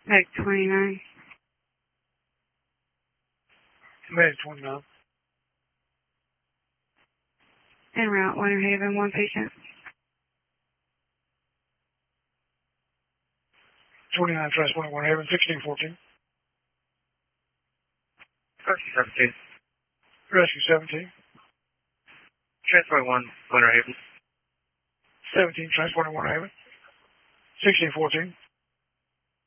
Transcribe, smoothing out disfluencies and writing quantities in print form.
Medic 29. Medic 29. En route, Winter Haven, one patient. 29, transporting Winter Haven, 1614. Rescue 17. Rescue 17. Transport 1, Winter Haven. 17, transporting Winter Haven. 1614.